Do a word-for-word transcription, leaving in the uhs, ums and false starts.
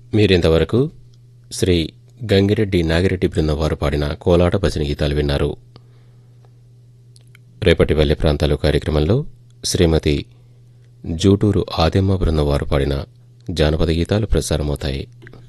మీరింతవరకు శ్రీ గంగిరెడ్డి నాగిరెడ్డి బృందం వారు పాడిన కోలాట భజన గీతాలు విన్నారు. రేపటి పల్లె ప్రాంతాలు కార్యక్రమంలో శ్రీమతి జూటూరు ఆదెమ్మ బృందం వారు పాడిన జానపద గీతాలు ప్రసారమవుతాయి.